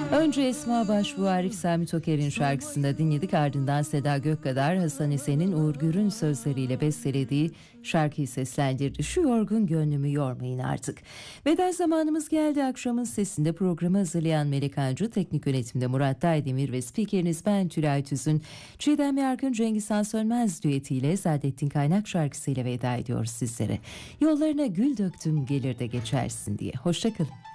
Önce Esma Başbuğ, Arif Sami Toker'in şarkısında dinledik. Ardından Seda Gökkadar, Hasan Esen'in Uğur Gür'ün sözleriyle bestelediği şarkıyı seslendirdi. Şu yorgun gönlümü yormayın artık. Veda zamanımız geldi. Akşamın Sesinde programı hazırlayan Melek Ancı, teknik yönetimde Murat Daydemir ve spikeriniz ben Tülay Tüzün. Çiğdem Yarkın, Cengiz Han Sönmez düetiyle Saadettin Kaynak şarkısıyla veda ediyoruz sizlere. Yollarına gül döktüm gelir de geçersin diye. Hoşçakalın.